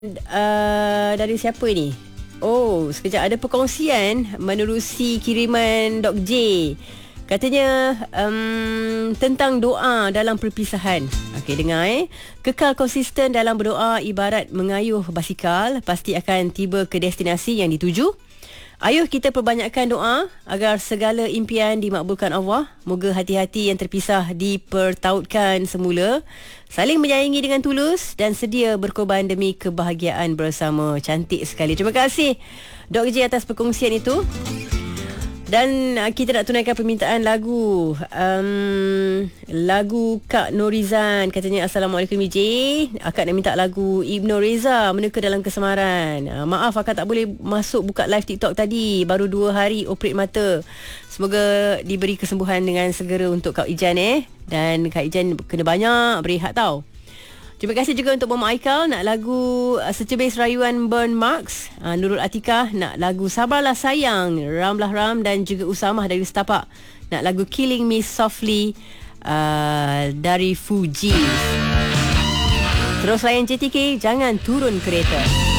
Dari siapa ni? Oh, sekejap ada perkongsian menerusi kiriman Dok J. Katanya tentang doa dalam perpisahan. Okey, dengar Kekal konsisten dalam berdoa ibarat mengayuh basikal, pasti akan tiba ke destinasi yang dituju. Ayuh kita perbanyakkan doa agar segala impian dimakbulkan Allah. Moga hati-hati yang terpisah dipertautkan semula, saling menyayangi dengan tulus dan sedia berkorban demi kebahagiaan bersama. Cantik sekali. Terima kasih Dok J atas perkongsian itu. Dan kita nak tunaikan permintaan lagu lagu Kak Norizan. Katanya, Assalamualaikum EJ, akak nak minta lagu Ibnu Reza, Meneka Dalam Kesemaran. Maaf akak tak boleh masuk buka live TikTok tadi, baru 2 hari operate mata. Semoga diberi kesembuhan dengan segera untuk Kak Ijan Dan Kak Ijan kena banyak berehat tau. Terima kasih juga untuk Mama Aikal nak lagu Secebis Rayuan Burn Marks. Nurul Atikah nak lagu Sabarlah Sayang, Ramlah Ram dan juga Usamah dari Setapak nak lagu Killing Me Softly dari Fuji. Terus layan JTK, jangan turun kereta.